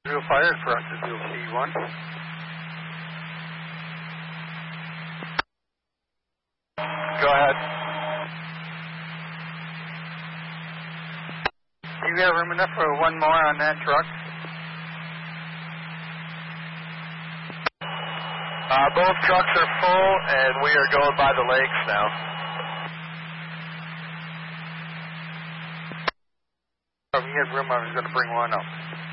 Real fire for us is real C1. Go ahead. You got room enough for one more on that truck? Both trucks are full, and we are going by the lakes now. If we had room, I was going to bring one up.